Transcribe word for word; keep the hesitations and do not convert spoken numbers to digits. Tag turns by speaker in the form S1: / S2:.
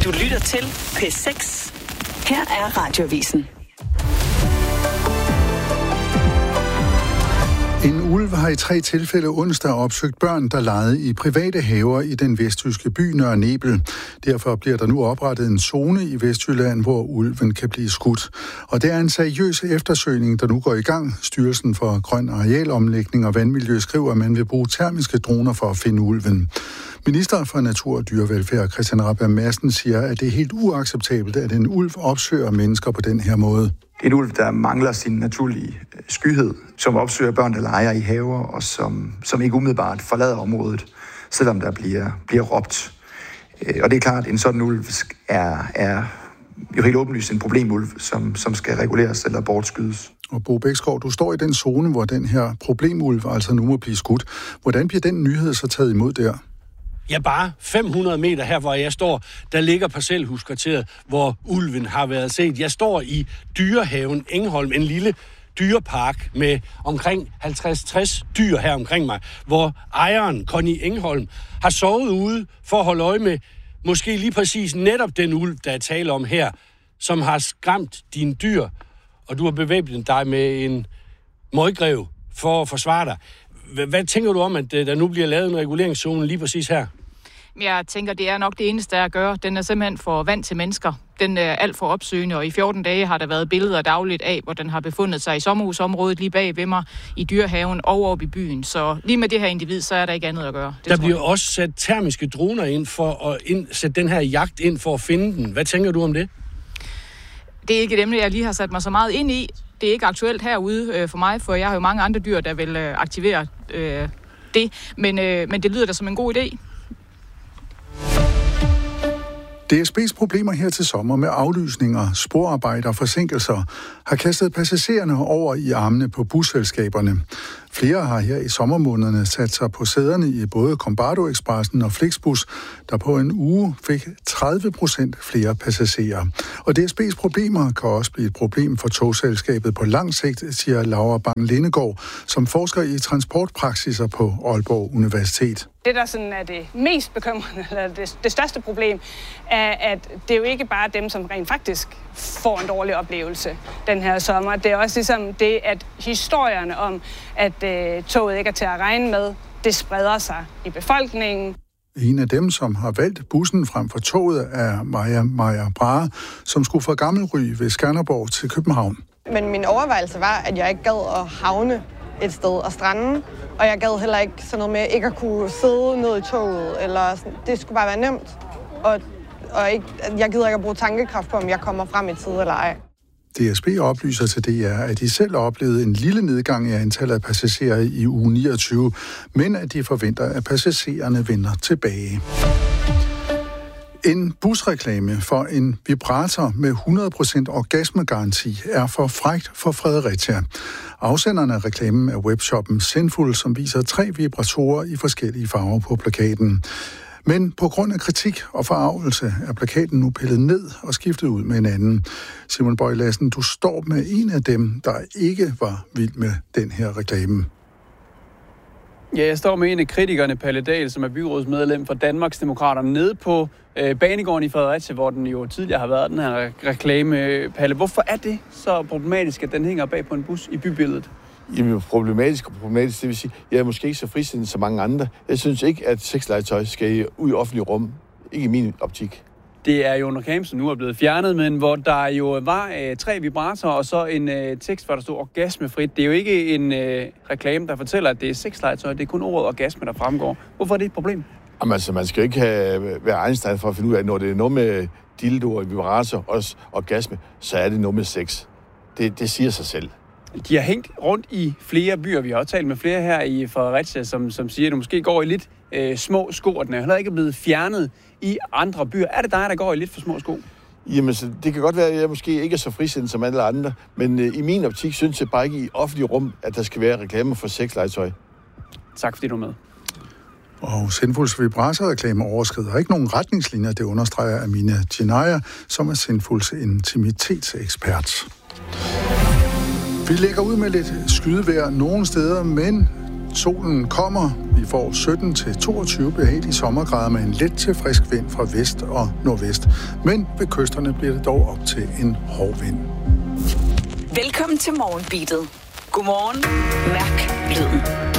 S1: Du lytter til P seks. Her er Radioavisen.
S2: En ulv har i tre tilfælde onsdag opsøgt børn, der legede i private haver i den vestjyske by Nørre Nebel. Derfor bliver der nu oprettet en zone i Vestjylland, hvor ulven kan blive skudt. Og det er en seriøs eftersøgning, der nu går i gang. Styrelsen for Grøn Arealomlægning og Vandmiljø skriver, at man vil bruge termiske droner for at finde ulven. Minister for Natur og Dyrevelfærd Christian Rabjerg Madsen siger, at det er helt uacceptabelt, at en ulv opsøger mennesker på den her måde.
S3: Det er en ulv, der mangler sin naturlige skyhed, som opsøger børn, der leger i haver, og som, som ikke umiddelbart forlader området, selvom der bliver, bliver råbt. Og det er klart, at en sådan ulv er, er jo helt åbenlyst en problemulv, som, som skal reguleres eller bortskydes.
S2: Og Bo Bækskov, du står i den zone, hvor den her problemulv altså nu må blive skudt. Hvordan bliver den nyhed så taget imod der?
S4: Ja, bare fem hundrede meter her, hvor jeg står, der ligger parcelhuskvarteret, hvor ulven har været set. Jeg står i Dyrehaven Engholm, en lille dyrepark med omkring halvtreds til tres dyr her omkring mig, hvor ejeren, Conny Engholm, har sovet ude for at holde øje med måske lige præcis netop den ulv, der er tale om her, som har skræmt dine dyr, og du har bevæbnet dig med en møgrev for at forsvare dig. Hvad tænker du om, at der nu bliver lavet en reguleringszone lige præcis her?
S5: Jeg tænker, det er nok det eneste, der er at gøre. Den er simpelthen for vant til mennesker. Den er alt for opsøgende, og i fjorten dage har der været billeder dagligt af, hvor den har befundet sig i sommerhusområdet lige bag ved mig, i Dyrehaven og oppe i byen. Så lige med det her individ, så er der ikke andet at gøre. Det
S4: der bliver jeg. også sat termiske droner ind for at ind, sætte den her jagt ind for at finde den. Hvad tænker du om det?
S5: Det er ikke et emne, jeg lige har sat mig så meget ind i. Det er ikke aktuelt herude øh, for mig, for jeg har jo mange andre dyr, der vil øh, aktivere øh, det. Men, øh, men det lyder da som en god idé.
S2: D S B's problemer her til sommer med aflysninger, sporarbejder og forsinkelser har kastet passagererne over i armene på busselskaberne. Flere har her i sommermånederne sat sig på sæderne i både Combardo Expressen og Flixbus, der på en uge fik tredive procent flere passagerer. Og D S B's problemer kan også blive et problem for togselskabet på lang sigt, siger Laura Bang-Lindegaard, som forsker i transportpraksiser på Aalborg Universitet.
S6: Det, der sådan er det mest bekymrende, eller det, det største problem, er, at det er jo ikke bare dem, som rent faktisk får en dårlig oplevelse den her sommer. Det er også ligesom det, at historierne om, at øh, toget ikke er til at regne med, det spreder sig i befolkningen.
S2: En af dem, som har valgt bussen frem for toget, er Maja Maja Brahe, som skulle fra Gammelry ved Skanderborg til København.
S7: Men min overvejelse var, at jeg ikke gad at havne et sted og strande, og jeg gad heller ikke sådan noget med ikke at kunne sidde ned i toget, eller sådan. Det skulle bare være nemt, og, og ikke, jeg gider ikke at bruge tankekraft på, om jeg kommer frem i tide eller ej.
S2: D S B oplyser til D R, at de selv oplevede en lille nedgang i antallet af passagerer i uge niogtyve, men at de forventer, at passagererne vender tilbage. En busreklame for en vibrator med hundrede procent orgasmegaranti er for frækt for Fredericia. Afsenderen af reklamen er webshoppen Sinful, som viser tre vibratorer i forskellige farver på plakaten. Men på grund af kritik og forargelse er plakaten nu pillet ned og skiftet ud med en anden. Simon Bøj Lassen, du står med en af dem, der ikke var vild med den her reklame.
S8: Ja, jeg står med en af kritikerne, Palle Dahl, som er byrådsmedlem for Danmarksdemokraterne, nede på øh, banegården i Fredericia, hvor den jo tidligere har været, den her reklame. Palle, hvorfor er det så problematisk, at den hænger bag på en bus i bybilledet?
S9: Jamen, problematisk og problematisk, det vil sige, jeg er måske ikke så frisindet som mange andre. Jeg synes ikke, at sexlegetøj skal ud i offentlig rum. Ikke i min optik.
S8: Det er jo en reklame, som nu er blevet fjernet, men hvor der jo var øh, tre vibratorer og så en øh, tekst, hvor der stod orgasmefrit. Det er jo ikke en øh, reklame, der fortæller, at det er sexlegetøj. Det er kun ordet orgasme, der fremgår. Hvorfor er det et problem?
S9: Jamen, altså, man skal jo ikke have, være Einstein for at finde ud af, når det er noget med dildo og vibrator og orgasme, så er det noget med sex. Det, det siger sig selv.
S8: De har hængt rundt i flere byer. Vi har også talt med flere her i Fredericia, som, som siger, at det måske går i lidt øh, små sko, og den er heller ikke blevet fjernet i andre byer. Er det dig, der går i lidt for små sko?
S9: Jamen, så det kan godt være, at jeg måske ikke er så frisindet som alle andre, men øh, i min optik synes jeg bare ikke i offentlig rum, at der skal være reklamer for sexlegetøj.
S8: Tak fordi du er med.
S2: Og Sinfuls vibratorreklame overskrider ikke nogen retningslinjer, det understreger Amina Jinaya, som er Sinfuls intimitetsekspert. Vi lægger ud med lidt skydevejr nogle steder, men Solen kommer. Vi får sytten til toogtyve behagelige sommergrader med en let til frisk vind fra vest og nordvest. Men ved kysterne bliver det dog op til en hård vind.
S1: Velkommen til Morgenbeatet. Godmorgen. Mærk lyden.